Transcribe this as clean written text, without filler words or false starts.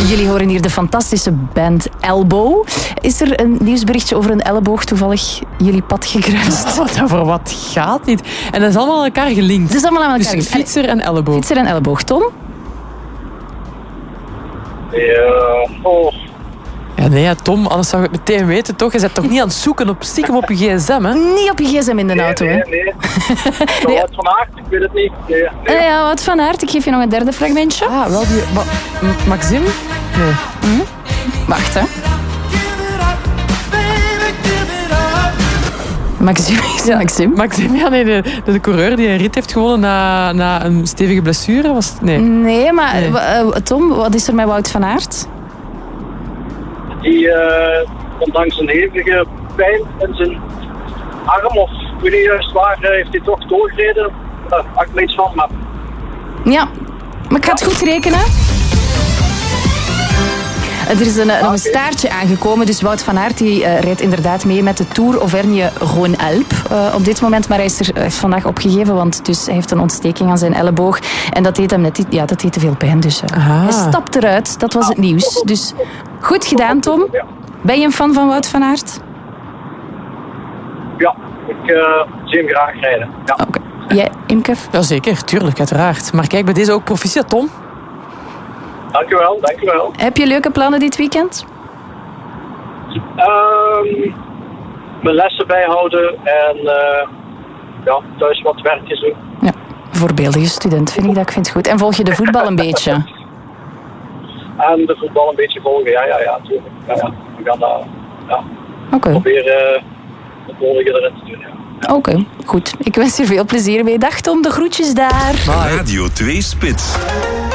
Jullie horen hier de fantastische band Elbow. Is er een nieuwsberichtje over een elleboog toevallig jullie pad gekruist? Over wat gaat dit? En dat is allemaal aan elkaar gelinkt. Het is allemaal aan elkaar Dus fietser en elleboog. Fietser en elleboog. Tom? Ja, nee, Tom, anders zou je het meteen weten, toch? Je bent toch niet aan het zoeken stiekem op je gsm, hè? Niet op je gsm in de auto, hè? Nee. Wout van Aert, ik weet het niet. Nee. Ja, Wout van Aert. Ik geef je nog een derde fragmentje. Ah, wel die... Maxime? Nee. Wacht, hè. Maxime, ja, nee, de coureur die een rit heeft gewonnen na een stevige blessure, was het? Nee. Nee, maar Tom, wat is er met Wout van Aert? Die, ondanks een hevige pijn in zijn arm, of ik weet niet juist waar, heeft hij toch doorgereden. Daar had ik niks van, maar... Ja, maar ik ga het goed rekenen. Er is nog een staartje aangekomen, dus Wout van Aert die, rijdt inderdaad mee met de Tour Auvergne-Rhône-Alpes op dit moment. Maar hij heeft vandaag opgegeven, want dus hij heeft een ontsteking aan zijn elleboog. En dat deed hem net dat deed te veel pijn. Dus hij stapt eruit, dat was het nieuws. Dus goed gedaan, Tom. Ben je een fan van Wout van Aert? Ja, ik zie hem graag rijden. Ja. Okay. Jij, Imke? Jazeker, tuurlijk, uiteraard. Maar kijk, bij deze ook proficiat, Tom. Dankjewel. Heb je leuke plannen dit weekend? Mijn lessen bijhouden en thuis wat werkjes doen. Ja, voorbeeldige student vind ik dat. Ik vind het goed. En volg je de voetbal een beetje? En de voetbal een beetje volgen, ja, natuurlijk. Ja. We gaan dat proberen het nodige erin te doen, ja. Oké, goed. Ik wens je veel plezier mee. Dag Tom, de groetjes daar. Radio 2 Spits.